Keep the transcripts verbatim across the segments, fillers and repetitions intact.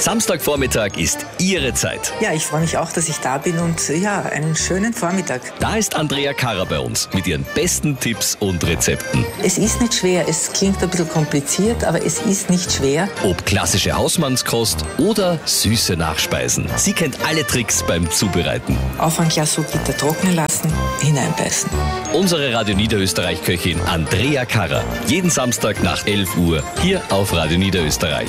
Samstagvormittag ist Ihre Zeit. Ja, ich freue mich auch, dass ich da bin und ja, einen schönen Vormittag. Da ist Andrea Karrer bei uns mit ihren besten Tipps und Rezepten. Es ist nicht schwer, es klingt ein bisschen kompliziert, aber es ist nicht schwer. Ob klassische Hausmannskost oder süße Nachspeisen. Sie kennt alle Tricks beim Zubereiten. Auf ein Glas Gitter trocknen lassen, hineinbeißen. Unsere Radio Niederösterreich-Köchin Andrea Karrer. Jeden Samstag nach elf Uhr hier auf Radio Niederösterreich.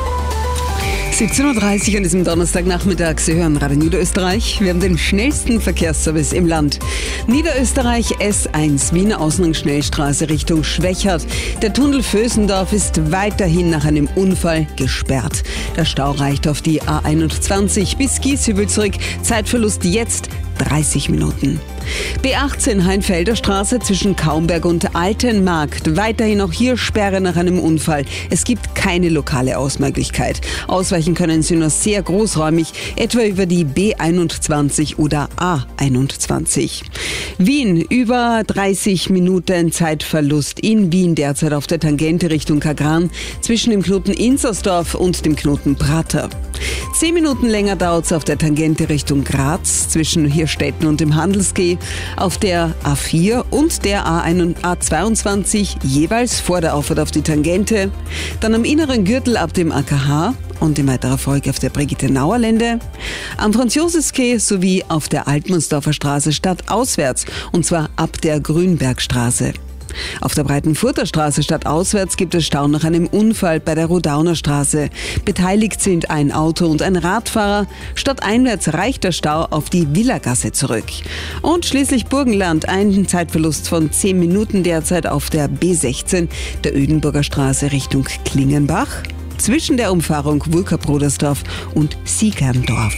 siebzehn Uhr dreißig an diesem Donnerstagnachmittag. Sie hören Radio Niederösterreich. Wir haben den schnellsten Verkehrsservice im Land. Niederösterreich S eins, Wiener Ausgangsschnellstraße Richtung Schwächert. Der Tunnel Vösendorf ist weiterhin nach einem Unfall gesperrt. Der Stau reicht auf die A einundzwanzig bis Gieshübel zurück. Zeitverlust jetzt dreißig Minuten. B achtzehn Heinfelder Straße zwischen Kaumberg und Altenmarkt. Weiterhin auch hier Sperre nach einem Unfall. Es gibt keine lokale Ausmöglichkeit. Ausweichen können Sie nur sehr großräumig, etwa über die B einundzwanzig oder A einundzwanzig. Wien, über dreißig Minuten Zeitverlust in Wien derzeit auf der Tangente Richtung Kagran zwischen dem Knoten Inzersdorf und dem Knoten Prater. Zehn Minuten länger dauert es auf der Tangente Richtung Graz zwischen Hirstetten und dem Handelsgeh, auf der A vier und der A zweiundzwanzig jeweils vor der Auffahrt auf die Tangente, dann am inneren Gürtel ab dem A K H und in weiterer Folge auf der Brigitte-Nauer-Lände, am Franz-Josefs-Quai sowie auf der Altmannsdorfer Straße stadtauswärts und zwar ab der Grünbergstraße. Auf der Breitenfurter Straße stadtauswärts gibt es Stau nach einem Unfall bei der Rodauner Straße. Beteiligt sind ein Auto und ein Radfahrer. Stadteinwärts reicht der Stau auf die Villagasse zurück. Und schließlich Burgenland, ein Zeitverlust von zehn Minuten derzeit auf der B sechzehn, der Ödenburger Straße Richtung Klingenbach, zwischen der Umfahrung Wulker-Brodersdorf und Siegerndorf.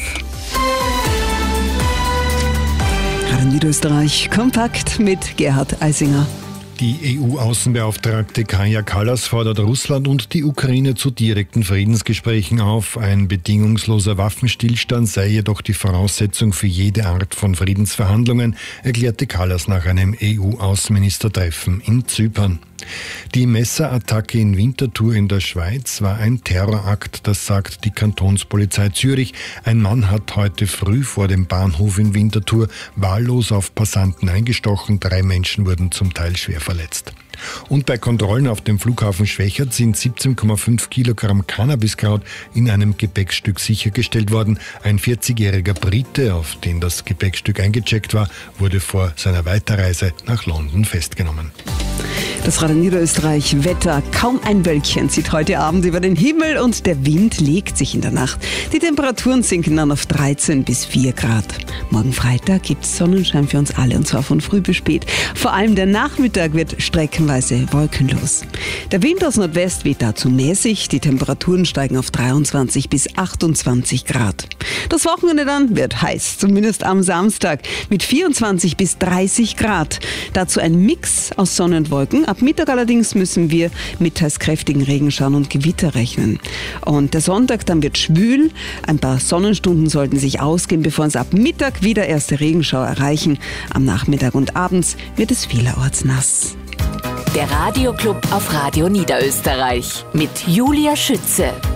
Radio Niederösterreich kompakt mit Gerhard Eisinger. Die E U-Außenbeauftragte Kaja Kallas fordert Russland und die Ukraine zu direkten Friedensgesprächen auf. Ein bedingungsloser Waffenstillstand sei jedoch die Voraussetzung für jede Art von Friedensverhandlungen, erklärte Kallas nach einem E U-Außenministertreffen in Zypern. Die Messerattacke in Winterthur in der Schweiz war ein Terrorakt, das sagt die Kantonspolizei Zürich. Ein Mann hat heute früh vor dem Bahnhof in Winterthur wahllos auf Passanten eingestochen. Drei Menschen wurden zum Teil schwer verletzt. Und bei Kontrollen auf dem Flughafen Schwächert sind siebzehn Komma fünf Kilogramm Cannabiskraut in einem Gepäckstück sichergestellt worden. Ein vierzigjähriger Brite, auf den das Gepäckstück eingecheckt war, wurde vor seiner Weiterreise nach London festgenommen. Das Radio Niederösterreich Wetter. Kaum ein Wölkchen zieht heute Abend über den Himmel und der Wind legt sich in der Nacht. Die Temperaturen sinken dann auf dreizehn bis vier Grad. Morgen Freitag gibt es Sonnenschein für uns alle und zwar von früh bis spät. Vor allem der Nachmittag wird streckenweise wolkenlos. Der Wind aus Nordwest weht dazu mäßig. Die Temperaturen steigen auf dreiundzwanzig bis achtundzwanzig Grad. Das Wochenende dann wird heiß, zumindest am Samstag mit vierundzwanzig bis dreißig Grad. Dazu ein Mix aus Sonne und Wolken. Ab Mittag allerdings müssen wir mit teils kräftigen Regenschauern und Gewitter rechnen. Und der Sonntag dann wird schwül. Ein paar Sonnenstunden sollten sich ausgehen, bevor uns ab Mittag wieder erste Regenschauer erreichen. Am Nachmittag und abends wird es vielerorts nass. Der Radioclub auf Radio Niederösterreich mit Julia Schütze.